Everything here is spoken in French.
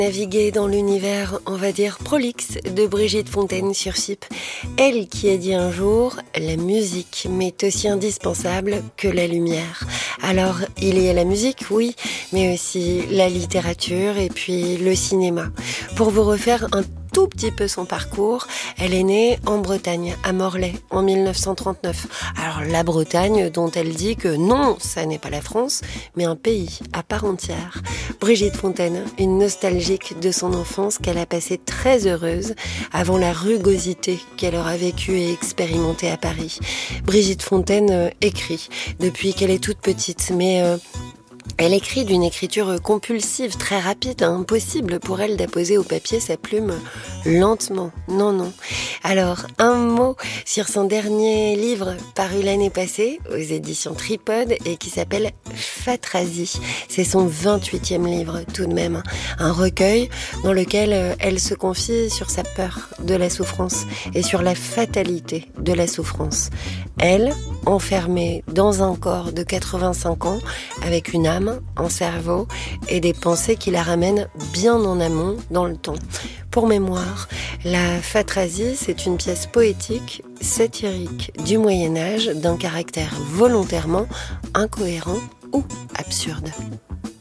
Naviguer dans l'univers, on va dire, prolixe de Brigitte Fontaine sur FIP. Elle qui a dit un jour, la musique m'est aussi indispensable que la lumière. Alors, il y a la musique, oui, mais aussi la littérature et puis le cinéma. Pour vous refaire un tout petit peu son parcours, elle est née en Bretagne, à Morlaix, en 1939. Alors la Bretagne dont elle dit que non, ça n'est pas la France, mais un pays à part entière. Brigitte Fontaine, une nostalgique de son enfance qu'elle a passée très heureuse avant la rugosité qu'elle aura vécue et expérimentée à Paris. Brigitte Fontaine écrit depuis qu'elle est toute petite, mais elle écrit d'une écriture compulsive, très rapide, impossible pour elle d'apposer au papier sa plume lentement. Non. Alors, un mot sur son dernier livre paru l'année passée aux éditions Tripode et qui s'appelle Fatrasie. C'est son 28e livre tout de même. Un recueil dans lequel elle se confie sur sa peur de la souffrance et sur la fatalité de la souffrance. Elle, enfermée dans un corps de 85 ans, avec une âme, un cerveau et des pensées qui la ramènent bien en amont dans le temps. Pour mémoire, la Fatrasie, c'est une pièce poétique, satirique du Moyen-Âge d'un caractère volontairement incohérent ou absurde.